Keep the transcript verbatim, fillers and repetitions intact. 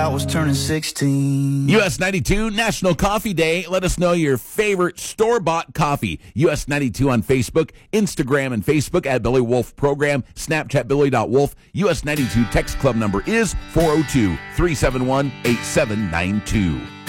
I was turning sixteen. U S ninety-two National Coffee Day. Let us know your favorite store-bought coffee. U S ninety-two on Facebook, Instagram and Facebook at Billy Wolf Program, Snapchat Billy dot Wolf. U S ninety-two text club number is four oh two, three seven one, eight seven nine two.